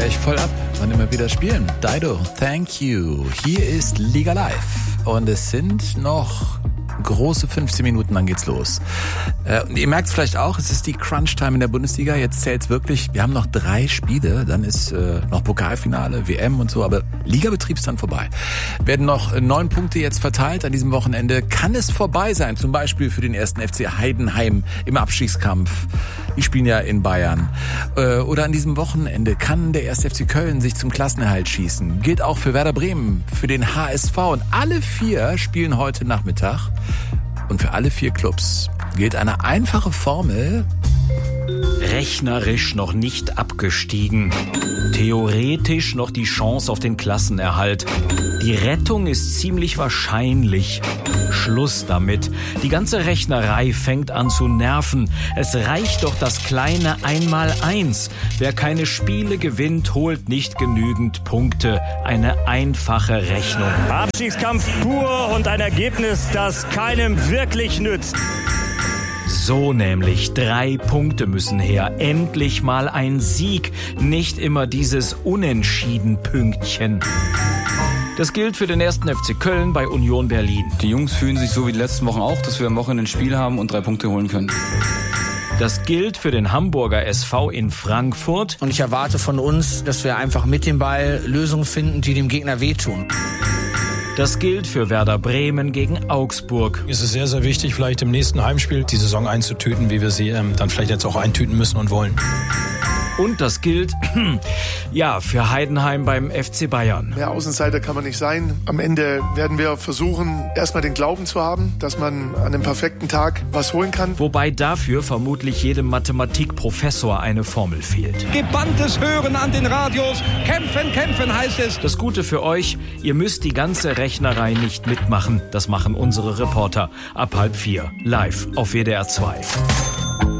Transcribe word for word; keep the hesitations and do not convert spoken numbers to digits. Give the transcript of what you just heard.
ich voll ab, wann immer wieder spielen. Dido, thank you. Hier ist Liga Live und es sind noch große fünfzehn Minuten, dann geht's los. Äh, ihr merkt es vielleicht auch, es ist die Crunch-Time in der Bundesliga. Jetzt zählt's wirklich, wir haben noch drei Spiele, dann ist äh, noch Pokalfinale, W M und so, aber Ligabetrieb ist dann vorbei. Werden noch neun Punkte jetzt verteilt an diesem Wochenende. Kann es vorbei sein, zum Beispiel für den ersten F C Heidenheim im Abstiegskampf. Die spielen ja in Bayern. Äh, oder an diesem Wochenende kann der erste F C Köln sich zum Klassenerhalt schießen. Gilt auch für Werder Bremen, für den H S V. Und alle vier spielen heute Nachmittag. Und für alle vier Clubs gilt eine einfache Formel. Rechnerisch noch nicht abgestiegen. Theoretisch noch die Chance auf den Klassenerhalt. Die Rettung ist ziemlich wahrscheinlich. Schluss damit. Die ganze Rechnerei fängt an zu nerven. Es reicht doch das kleine Einmaleins. Wer keine Spiele gewinnt, holt nicht genügend Punkte. Eine einfache Rechnung. Abstiegskampf pur und ein Ergebnis, das keinem wirklich nützt. So nämlich, drei Punkte müssen her. Endlich mal ein Sieg, nicht immer dieses Unentschieden-Pünktchen. Das gilt für den ersten F C Köln bei Union Berlin. Die Jungs fühlen sich so wie die letzten Wochen auch, dass wir am Wochenende ein Spiel haben und drei Punkte holen können. Das gilt für den Hamburger S V in Frankfurt. Und ich erwarte von uns, dass wir einfach mit dem Ball Lösungen finden, die dem Gegner wehtun. Das gilt für Werder Bremen gegen Augsburg. Es ist sehr, sehr wichtig, vielleicht im nächsten Heimspiel die Saison einzutüten, wie wir sie ähm, dann vielleicht jetzt auch eintüten müssen und wollen. Und das gilt, ja, für Heidenheim beim F C Bayern. Mehr Außenseiter kann man nicht sein. Am Ende werden wir versuchen, erstmal den Glauben zu haben, dass man an einem perfekten Tag was holen kann. Wobei dafür vermutlich jedem Mathematikprofessor eine Formel fehlt. Gebanntes Hören an den Radios. Kämpfen, kämpfen heißt es. Das Gute für euch, ihr müsst die ganze Rechnerei nicht mitmachen. Das machen unsere Reporter ab halb vier. Live auf W D R zwei.